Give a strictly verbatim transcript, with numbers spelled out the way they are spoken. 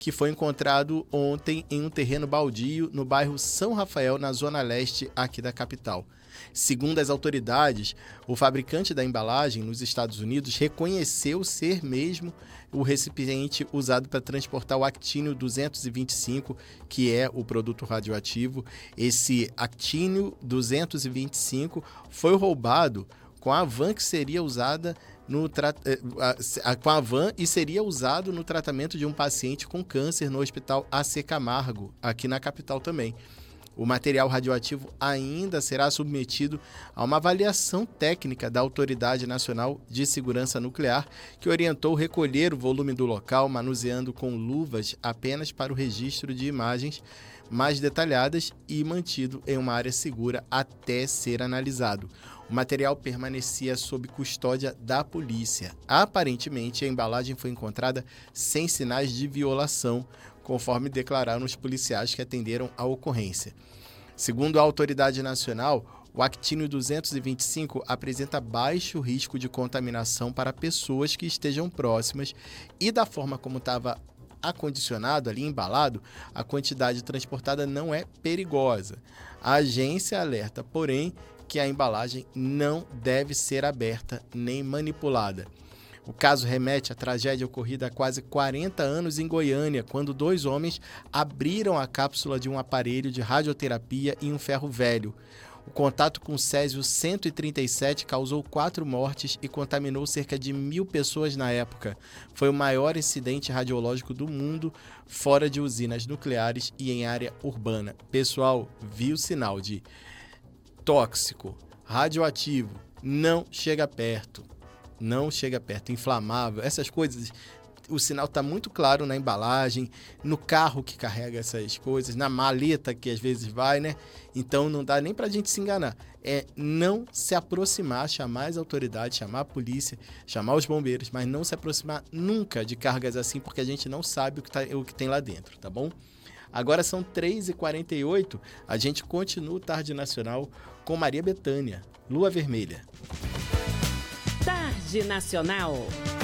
que foi encontrado ontem em um terreno baldio no bairro São Rafael, na zona leste aqui da capital. Segundo as autoridades, o fabricante da embalagem nos Estados Unidos reconheceu ser mesmo o recipiente usado para transportar o actínio duzentos e vinte e cinco, que é o produto radioativo. Esse actínio duzentos e vinte e cinco foi roubado com a van que seria usada no tra... com a van e seria usado no tratamento de um paciente com câncer no Hospital A C Camargo, aqui na capital também. O material radioativo ainda será submetido a uma avaliação técnica da Autoridade Nacional de Segurança Nuclear, que orientou recolher o volume do local, manuseando com luvas apenas para o registro de imagens mais detalhadas e mantido em uma área segura até ser analisado. O material permanecia sob custódia da polícia. Aparentemente, a embalagem foi encontrada sem sinais de violação, conforme declararam os policiais que atenderam a ocorrência. Segundo a autoridade nacional, o actínio duzentos e vinte e cinco apresenta baixo risco de contaminação para pessoas que estejam próximas e, da forma como estava acondicionado ali, embalado, a quantidade transportada não é perigosa. A agência alerta, porém, que a embalagem não deve ser aberta nem manipulada. O caso remete à tragédia ocorrida há quase quarenta anos em Goiânia, quando dois homens abriram a cápsula de um aparelho de radioterapia em um ferro velho. O contato com o césio cento e trinta e sete causou quatro mortes e contaminou cerca de mil pessoas na época. Foi o maior incidente radiológico do mundo, fora de usinas nucleares e em área urbana. Pessoal, viu sinal de tóxico, radioativo, não chega perto. Não chega perto, inflamável, essas coisas, o sinal está muito claro na embalagem, no carro que carrega essas coisas, na maleta que às vezes vai, né? Então não dá nem para a gente se enganar. É não se aproximar, chamar as autoridades, chamar a polícia, chamar os bombeiros, mas não se aproximar nunca de cargas assim, porque a gente não sabe o que, tá, o que tem lá dentro, tá bom? Agora são três e quarenta e oito, a gente continua o Tarde Nacional com Maria Bethânia, Lua Vermelha. Tarde Nacional.